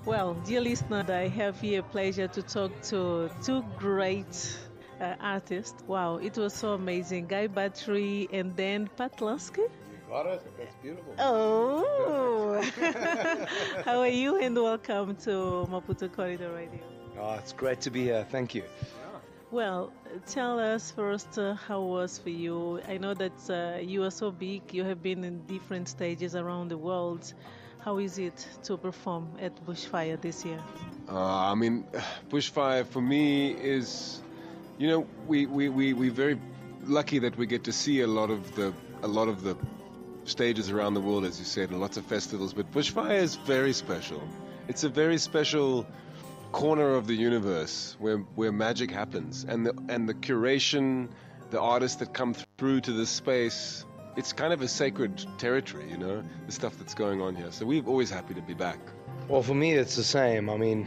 Well, dear listener, I have here a pleasure to talk to two great artists. Wow, it was so amazing. Guy Battery and then Pat Lusky. You got it. That's beautiful. Oh, how are you? And welcome to Maputo Corridor Radio. Oh, it's great to be here. Thank you. Well, tell us first how it was for you. I know that you are so big, you have been in different stages around the world. How is it to perform at Bushfire this year? I mean, Bushfire for me is, we very lucky that we get to see a lot of the stages around the world, as you said, and lots of festivals. But Bushfire is very special. It's a very special corner of the universe where magic happens, and the curation, the artists that come through to this space. It's kind of a sacred territory, the stuff that's going on here. So we're always happy to be back. Well, for me, it's the same. I mean,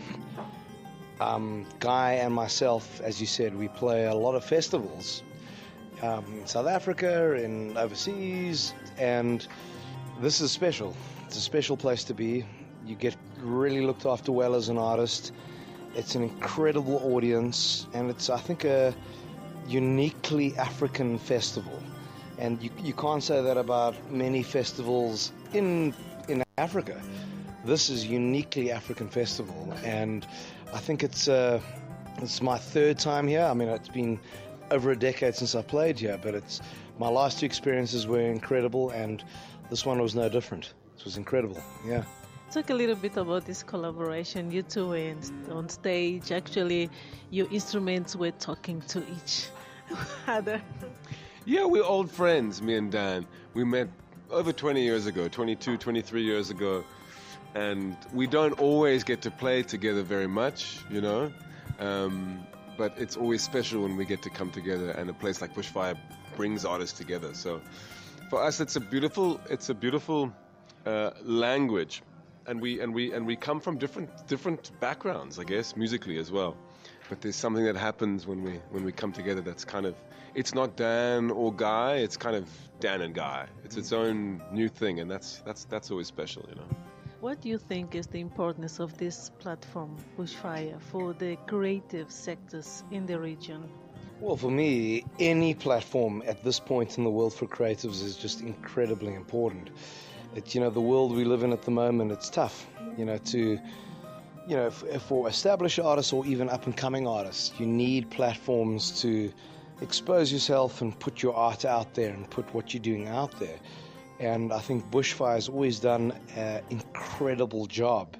Guy and myself, as you said, we play a lot of festivals in South Africa and overseas, and this is special. It's a special place to be. You get really looked after well as an artist. It's an incredible audience, and it's, I think, a uniquely African festival. And you can't say that about many festivals in Africa. This is uniquely African festival, and I think it's my third time here. I mean, it's been over a decade since I played here, but my last two experiences were incredible, and this one was no different. It was incredible, yeah. Talk a little bit about this collaboration. You two were on stage. Actually, your instruments were talking to each other. Yeah, we're old friends, me and Dan. We met over 20 years ago, 22, 23 years ago. And we don't always get to play together very much, but it's always special when we get to come together, and a place like Bushfire brings artists together. So for us, it's a beautiful language, and we come from different backgrounds, I guess, musically as well. But there's something that happens when we come together that's kind of, it's not Dan or Guy, it's kind of Dan and Guy. It's its own new thing, and that's always special, What do you think is the importance of this platform, Bushfire, for the creative sectors in the region? Well, for me, any platform at this point in the world for creatives is just incredibly important. The world we live in at the moment, it's tough, for established artists or even up-and-coming artists, you need platforms to expose yourself and put your art out there and put what you're doing out there. And I think Bushfire has always done an incredible job